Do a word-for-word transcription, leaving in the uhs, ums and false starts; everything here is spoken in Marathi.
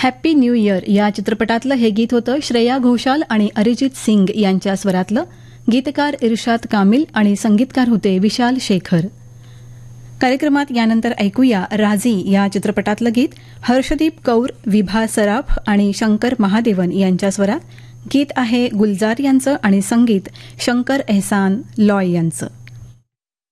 हॅप्पी न्यू इयर या चित्रपटातलं हे गीत होतं श्रेया घोषाल आणि अरिजित सिंग यांच्या स्वरातलं. गीतकार इर्शाद कामिल आणि संगीतकार होते विशाल शेखर. कार्यक्रमात यानंतर ऐकूया राजी या चित्रपटातलं गीत हर्षदीप कौर, विभा सराफ आणि शंकर महादेवन यांच्या स्वरात. गीत आहे गुलजार यांचं आणि संगीत शंकर एहसान लॉय यांचं.